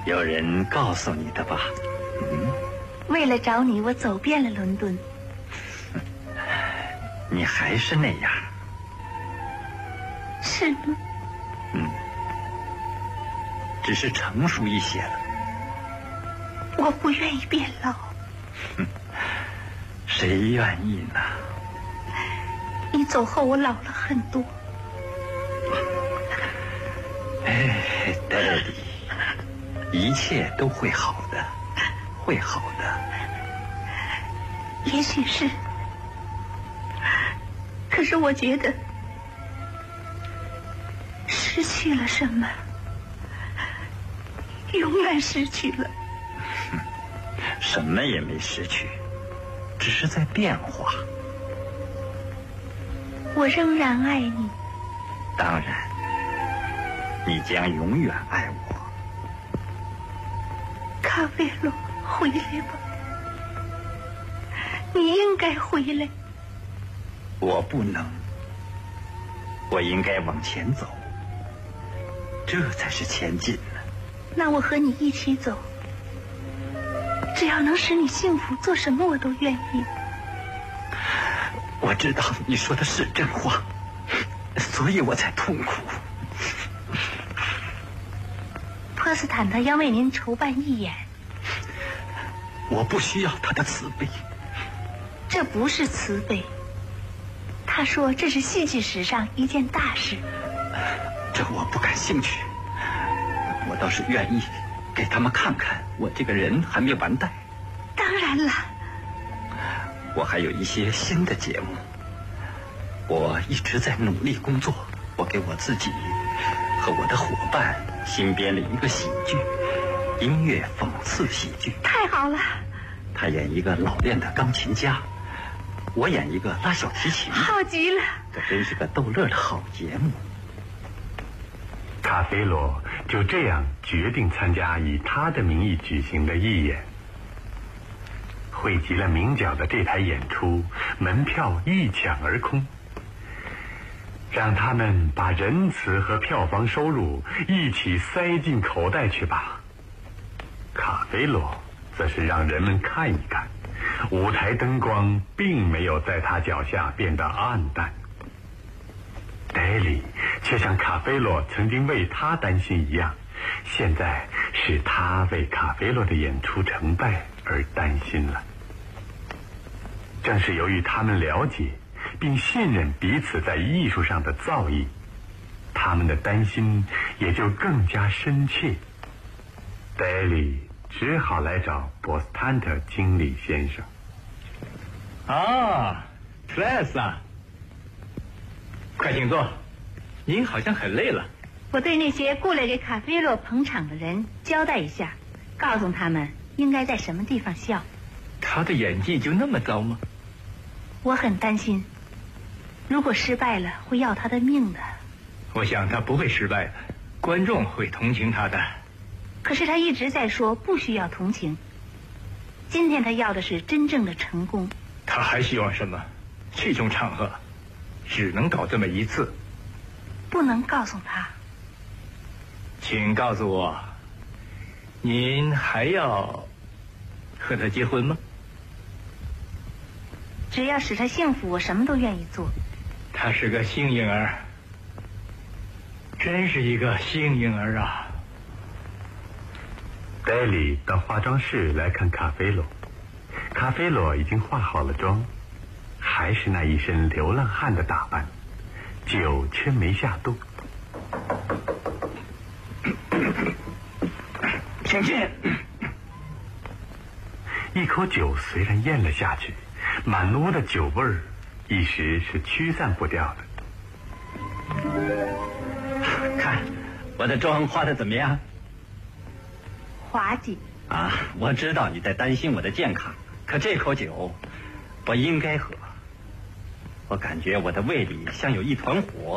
有人告诉你的吧？ 为了找你，我走遍了伦敦。 你还是那样。 是吗？ 只是成熟一些了。 我不愿意变老。 谁愿意呢？ 你走后，我老了很多。 哎，黛莉，一切都会好的，会好的。 也许是，可是我觉得失去了什么，永远失去了。 什么也没失去，只是在变化。 我仍然爱你。 当然，你将永远爱我。 卡菲罗，回来吧，你应该回来。 我不能，我应该往前走，这才是前进呢。 那我和你一起走，只要能使你幸福，做什么我都愿意。 我知道你说的是真话，所以我才痛苦。 波斯坦特要为您筹办义演。 我不需要他的慈悲。 这不是慈悲，他说这是戏剧史上一件大事。 这我不感兴趣，我倒是愿意给他们看看我这个人还没完蛋。 当然了， 我还有一些新的节目，我一直在努力工作。我给我自己和我的伙伴新编了一个喜剧，音乐讽刺喜剧。 太好了！ 他演一个老练的钢琴家，我演一个拉小提琴。 好极了！ 这真是个逗乐的好节目。 卡菲罗就这样决定参加以他的名义举行的义演。汇集了名角的这台演出，门票一抢而空。让他们把仁慈和票房收入一起塞进口袋去吧。卡菲罗则是让人们看一看，舞台灯光并没有在他脚下变得暗淡。黛莉却像卡菲罗曾经为他担心一样，现在是他为卡菲罗的演出成败而担心了。正是由于他们了解并信任彼此在艺术上的造诣，他们的担心也就更加深切。黛莉只好来找波斯坦特经理先生。 特莱莎，快请坐。您好像很累了。 我对那些雇来给卡菲罗捧场的人交代一下，告诉他们应该在什么地方笑。 他的演技就那么糟吗？ 我很担心，如果失败了会要他的命的。 我想他不会失败的，观众会同情他的。 可是他一直在说不需要同情，今天他要的是真正的成功。 他还希望什么？这种场合只能搞这么一次。 不能告诉他。 请告诉我，您还要和他结婚吗？ 只要使他幸福，我什么都愿意做。 他是个幸婴儿，真是一个幸婴儿啊！ 黛莉到化妆室来看卡菲罗，卡菲罗已经化好了妆，还是那一身流浪汉的打扮，酒却没下肚。 请进。 一口酒虽然咽了下去，满屋的酒味儿一时是驱散不掉的。 看我的妆化得怎么样？ 滑稽啊！我知道你在担心我的健康，可这口酒我应该喝。我感觉我的胃里像有一团火